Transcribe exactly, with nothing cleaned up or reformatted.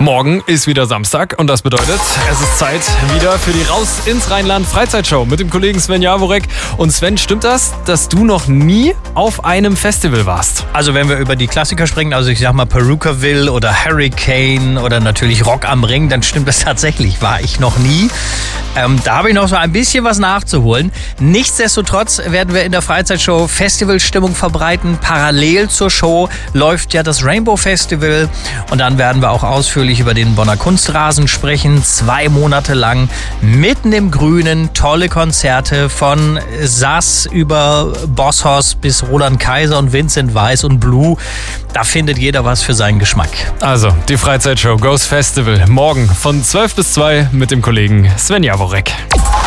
Morgen ist wieder Samstag und das bedeutet, es ist Zeit wieder für die Raus ins Rheinland Freizeitshow mit dem Kollegen Sven Jaworek. Und Sven, stimmt das, dass du noch nie auf einem Festival warst? Also wenn wir über die Klassiker sprechen, also ich sag mal Perukaville oder Hurricane oder natürlich Rock am Ring, dann stimmt das tatsächlich, war ich noch nie. Ähm, da habe ich noch so ein bisschen was nachzuholen. Nichtsdestotrotz werden wir in der Freizeitshow Festivalstimmung verbreiten. Parallel zur Show läuft ja das Rainbow Festival und dann werden wir auch ausführlich über den Bonner Kunstrasen sprechen. Zwei Monate lang mitten im Grünen, tolle Konzerte von Sass über Bosshaus bis Roland Kaiser und Vincent Weiss und Blue. Da findet jeder was für seinen Geschmack. Also, die Freizeitshow Goes Festival morgen von zwölf bis zwei mit dem Kollegen Sven Jaworek.